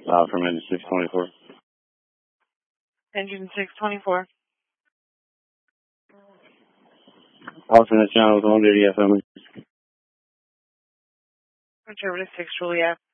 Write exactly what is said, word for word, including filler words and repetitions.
Uh, from engine six twenty-four. Engine six twenty-four. Alternate channel with one eighty F M. Conservative six Juliet.